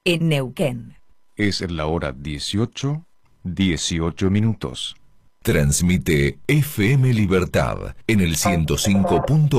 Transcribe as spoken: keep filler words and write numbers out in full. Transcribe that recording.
en Neuquén. Es la hora dieciocho, dieciocho minutos. Transmite F M Libertad en el ciento cinco punto